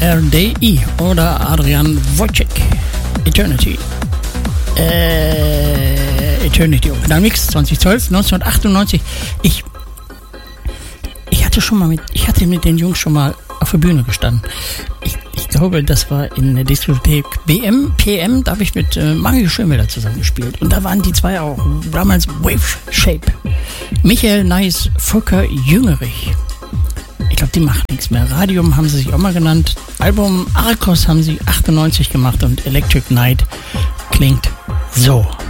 RDI oder Adrian Wojcik. Eternity. Eternity Original Mix 2012, 1998. Ich hatte mit den Jungs schon mal auf der Bühne gestanden. Ich glaube, das war in der Diskothek PM, da habe ich mit Mario Schönwälder zusammengespielt. Und da waren die zwei auch, damals Wave Shape. Michael Neis, Volker Jüngerich. Ich glaube, die machen nichts mehr. Radium haben sie sich auch mal genannt. Album Arcos haben sie 98 gemacht und Electric Night klingt so.